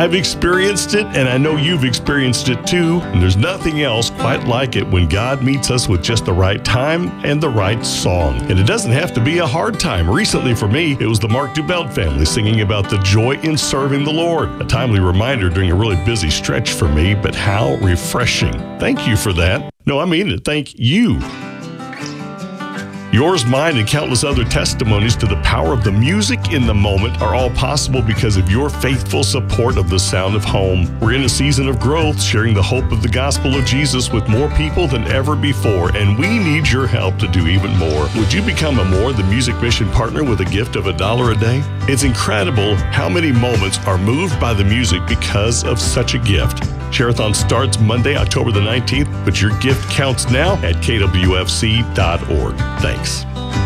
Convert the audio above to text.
I've experienced it, and I know you've experienced it too. And there's nothing else quite like it when God meets us with just the right time and the right song. And it doesn't have to be a hard time. Recently for me, it was the Mark Dubelt family singing about the joy in serving the Lord. A timely reminder during a really busy stretch for me, but how refreshing. Thank you for that. No, I mean it. Thank you. Yours, mine, and countless other testimonies to the power of the music in the moment are all possible because of your faithful support of the Sound of Home. We're in a season of growth, sharing the hope of the gospel of Jesus with more people than ever before, and we need your help to do even more. Would you become a More the Music Mission partner with a gift of $1 a day? It's incredible how many moments are moved by the music because of such a gift. Share-a-thon starts Monday, October the 19th, but your gift counts now at kwfc.org. Thanks.